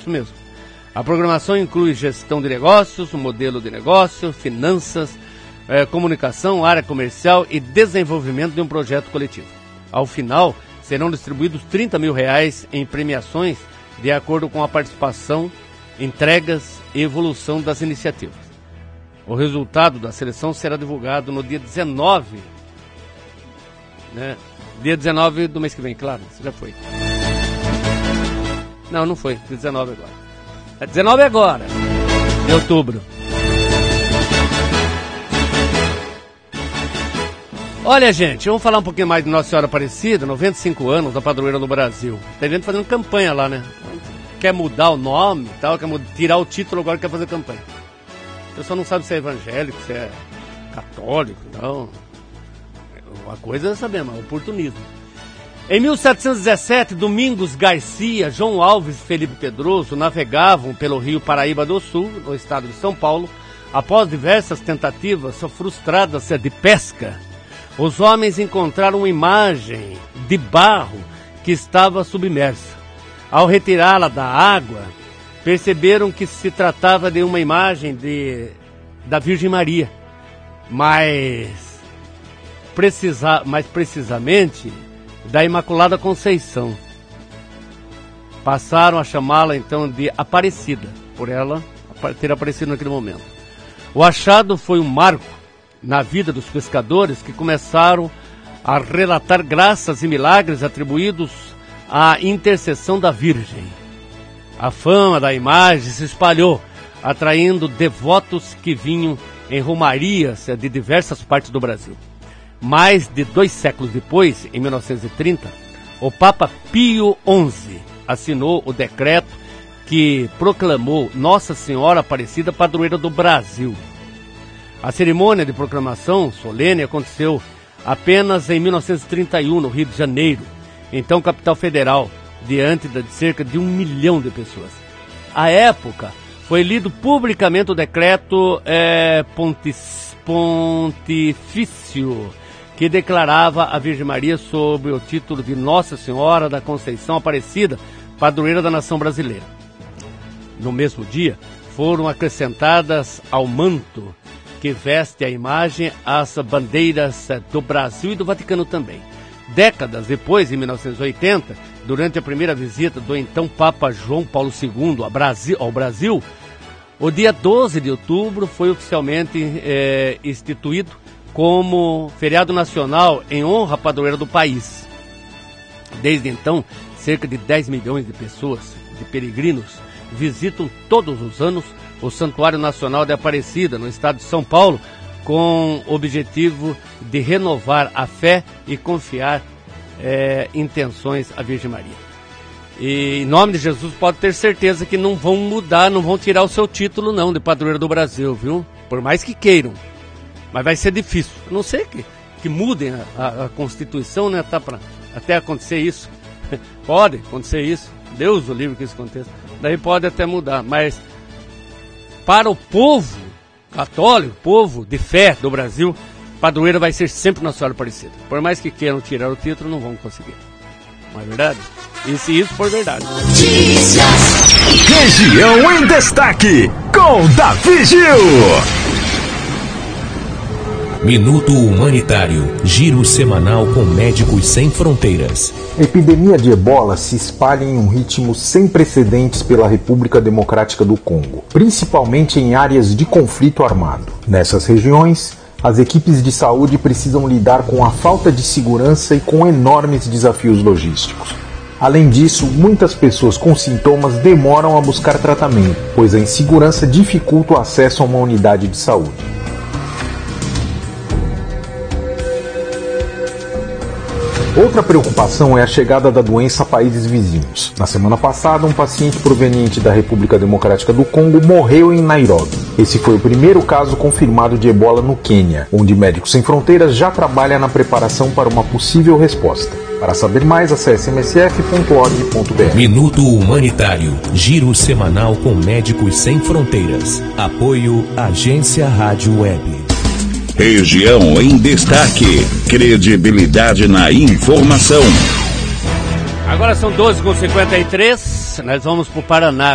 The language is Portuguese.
isso mesmo. A programação inclui gestão de negócios, modelo de negócio, finanças, comunicação, área comercial e desenvolvimento de um projeto coletivo. Ao final, serão distribuídos R$30 mil em premiações de acordo com a participação, entregas e evolução das iniciativas. O resultado da seleção será divulgado no dia 19, né? Dia 19 do mês que vem, claro, isso já foi. Não foi, dia 19 agora. 19 agora, de outubro. Olha, gente, vamos falar um pouquinho mais de Nossa Senhora Aparecida, 95 anos da padroeira no Brasil. Tem gente fazendo campanha lá, né? Quer mudar o nome e tal, quer tirar o título, agora quer fazer campanha. O pessoal não sabe se é evangélico, se é católico, não. Uma coisa é saber, mas é oportunismo. Em 1717, Domingos Garcia, João Alves e Felipe Pedroso navegavam pelo rio Paraíba do Sul, no estado de São Paulo. Após diversas tentativas frustradas de pesca, os homens encontraram uma imagem de barro que estava submersa. Ao retirá-la da água, perceberam que se tratava de uma imagem da Virgem Maria, mais precisamente da Imaculada Conceição. Passaram a chamá-la então de Aparecida, por ela ter aparecido naquele momento. O achado foi um marco na vida dos pescadores, que começaram a relatar graças e milagres atribuídos à intercessão da Virgem. A fama da imagem se espalhou, atraindo devotos que vinham em romarias de diversas partes do Brasil. Mais de 2 séculos depois, em 1930, o Papa Pio XI assinou o decreto que proclamou Nossa Senhora Aparecida padroeira do Brasil. A cerimônia de proclamação solene aconteceu apenas em 1931, no Rio de Janeiro, então capital federal, diante de cerca de 1 milhão de pessoas. À época, foi lido publicamente o decreto pontifício, que declarava a Virgem Maria sob o título de Nossa Senhora da Conceição Aparecida, padroeira da nação brasileira. No mesmo dia, foram acrescentadas ao manto que veste a imagem as bandeiras do Brasil e do Vaticano também. Décadas depois, em 1980, durante a primeira visita do então Papa João Paulo II ao Brasil, o dia 12 de outubro foi oficialmente instituído como feriado nacional em honra à padroeira do país. Desde então, cerca de 10 milhões de pessoas, de peregrinos, visitam todos os anos o Santuário Nacional de Aparecida, no estado de São Paulo, com o objetivo de renovar a fé e confiar intenções à Virgem Maria. E em nome de Jesus, pode ter certeza que não vão mudar, não vão tirar o seu título não, de padroeira do Brasil, viu? Por mais que queiram. Mas vai ser difícil. A não ser que mudem a Constituição, né? Tá pra até acontecer isso. Pode acontecer isso. Deus o livre que isso aconteça. Daí pode até mudar. Mas para o povo católico, povo de fé do Brasil, padroeira vai ser sempre Nossa Senhora Aparecida. Por mais que queiram tirar o título, não vão conseguir. Não é verdade? E se isso for verdade. Região em Destaque, com Davi Gil. Minuto Humanitário, giro semanal com Médicos Sem Fronteiras. A epidemia de ebola se espalha em um ritmo sem precedentes pela República Democrática do Congo, principalmente em áreas de conflito armado. Nessas regiões, as equipes de saúde precisam lidar com a falta de segurança e com enormes desafios logísticos. Além disso, muitas pessoas com sintomas demoram a buscar tratamento, pois a insegurança dificulta o acesso a uma unidade de saúde. Outra preocupação é a chegada da doença a países vizinhos. Na semana passada, um paciente proveniente da República Democrática do Congo morreu em Nairobi. Esse foi o primeiro caso confirmado de ebola no Quênia, onde Médicos Sem Fronteiras já trabalha na preparação para uma possível resposta. Para saber mais, acesse msf.org.br. Minuto Humanitário, giro semanal com Médicos Sem Fronteiras. Apoio Agência Rádio Web. Região em Destaque. Credibilidade na informação. Agora são 12h53, nós vamos para o Paraná.